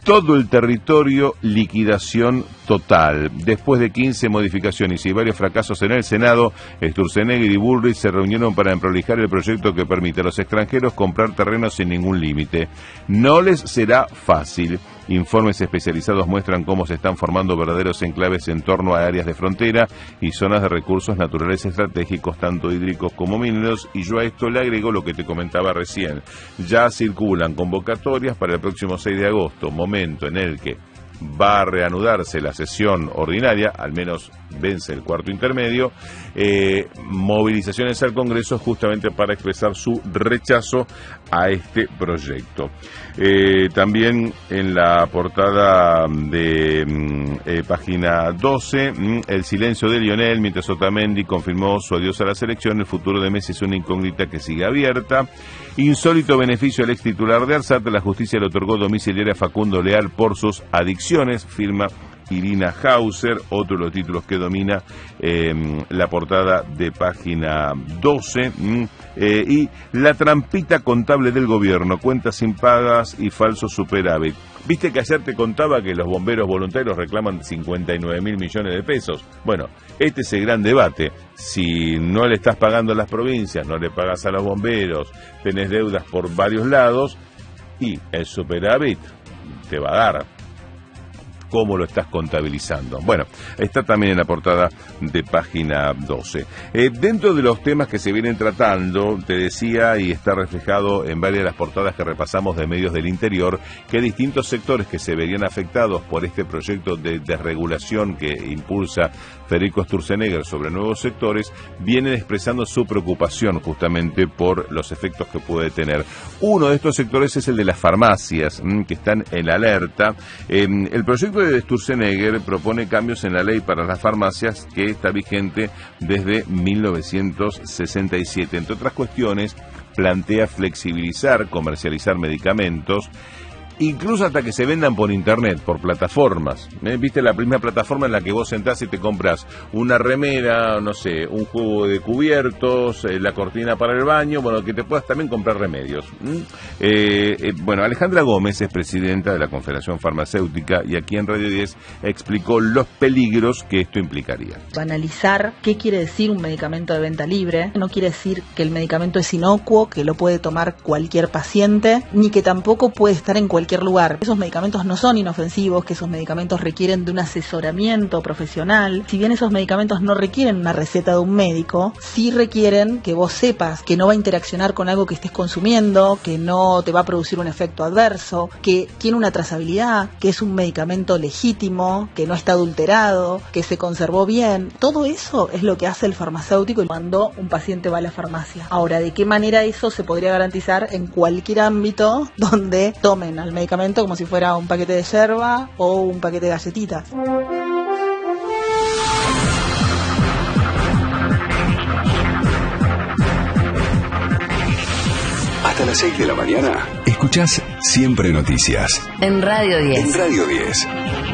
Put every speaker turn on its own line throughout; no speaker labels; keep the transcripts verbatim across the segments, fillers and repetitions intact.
todo el territorio, liquidación total. Después de quince modificaciones y varios fracasos en el Senado, Sturzenegger y Bullrich se reunieron para emprolijar el proyecto que permite a los extranjeros comprar terrenos sin ningún límite. No les será fácil. Informes especializados muestran cómo se están formando verdaderos enclaves en torno a áreas de frontera y zonas de recursos naturales estratégicos, tanto hídricos como mineros, y yo a esto le agrego lo que te comentaba recién. Ya circulan convocatorias para el próximo seis de agosto, momento en el que va a reanudarse la sesión ordinaria, al menos vence el cuarto intermedio, eh, movilizaciones al Congreso justamente para expresar su rechazo a este proyecto. Eh, también en la portada de eh, página doce, el silencio de Lionel, mientras Otamendi confirmó su adiós a la selección. El futuro de Messi es una incógnita que sigue abierta. Insólito beneficio al ex titular de Arsat, la justicia le otorgó domiciliaria a Facundo Leal por sus adicciones, firma Irina Hauser, otro de los títulos que domina eh, la portada de página doce, eh, y la trampita contable del gobierno, cuentas impagas y falso superávit. Viste que ayer te contaba que los bomberos voluntarios reclaman cincuenta y nueve mil millones de pesos. Bueno, este es el gran debate. Si no le estás pagando a las provincias, no le pagas a los bomberos, tenés deudas por varios lados y el superávit te va a dar. ¿Cómo lo estás contabilizando? Bueno, está también en la portada de página doce. Eh, dentro de los temas que se vienen tratando, te decía, y está reflejado en varias de las portadas que repasamos de medios del interior, que distintos sectores que se verían afectados por este proyecto de desregulación que impulsa Federico Sturzenegger sobre nuevos sectores, vienen expresando su preocupación justamente por los efectos que puede tener. Uno de estos sectores es el de las farmacias, mmm, que están en alerta. Eh, el proyecto de Sturzenegger propone cambios en la ley para las farmacias que está vigente desde mil novecientos sesenta y siete. Entre otras cuestiones, plantea flexibilizar, comercializar medicamentos, incluso hasta que se vendan por internet, por plataformas. ¿Eh? ¿Viste la primera plataforma en la que vos entrás y te compras una remera, no sé, un juego de cubiertos, eh, la cortina para el baño, bueno, que te puedas también comprar remedios? ¿Mm? Eh, eh, bueno, Alejandra Gómez es presidenta de la Confederación Farmacéutica y aquí en Radio diez explicó los peligros que esto implicaría.
Analizar qué quiere decir un medicamento de venta libre. No quiere decir que el medicamento es inocuo, que lo puede tomar cualquier paciente, ni que tampoco puede estar en cualquier lugar. Esos medicamentos no son inofensivos, que esos medicamentos requieren de un asesoramiento profesional. Si bien esos medicamentos no requieren una receta de un médico, sí requieren que vos sepas que no va a interaccionar con algo que estés consumiendo, que no te va a producir un efecto adverso, que tiene una trazabilidad, que es un medicamento legítimo, que no está adulterado, que se conservó bien. Todo eso es lo que hace el farmacéutico cuando un paciente va a la farmacia. Ahora, ¿de qué manera eso se podría garantizar en cualquier ámbito donde tomen al medicamento como si fuera un paquete de yerba o un paquete de galletitas?
Hasta las seis de la mañana escuchás Siempre Noticias
en Radio diez.
En Radio diez.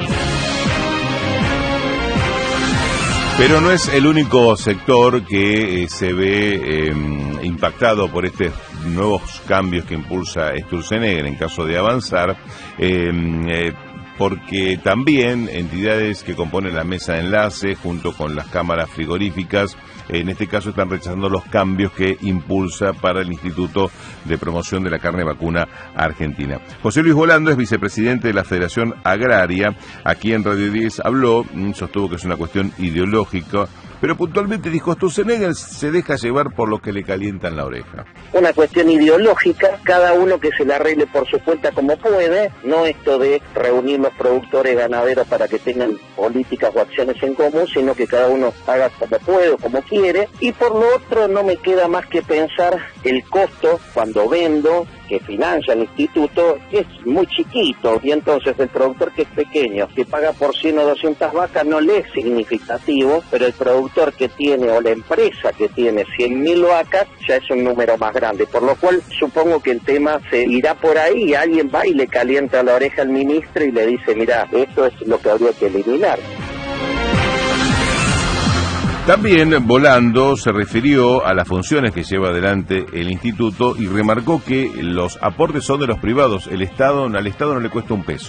Pero no es el único sector que eh, se ve eh, impactado por estos nuevos cambios que impulsa Sturzenegger en caso de avanzar, eh, eh, porque también entidades que componen la mesa de enlace junto con las cámaras frigoríficas, en este caso están rechazando los cambios que impulsa para el Instituto de Promoción de la Carne Vacuna Argentina. José Luis Volando es vicepresidente de la Federación Agraria. Aquí en Radio diez habló, sostuvo que es una cuestión ideológica, pero puntualmente dijo: Sturzenegger se deja llevar por lo que le calientan la oreja.
Una cuestión ideológica, cada uno que se la arregle por su cuenta como puede, no esto de reunir los productores ganaderos para que tengan políticas o acciones en común, sino que cada uno haga como puede o como quiere. Y por lo otro, no me queda más que pensar el costo cuando vendo, que financia el instituto, es muy chiquito, y entonces el productor que es pequeño, que paga por cien o doscientas vacas, no le es significativo, pero el productor que tiene, o la empresa que tiene cien mil vacas, ya es un número más grande, por lo cual supongo que el tema se irá por ahí, alguien va y le calienta la oreja al ministro y le dice: mira, esto es lo que habría que eliminar.
También Volando se refirió a las funciones que lleva adelante el instituto y remarcó que los aportes son de los privados. El Estado, al Estado no le cuesta un peso.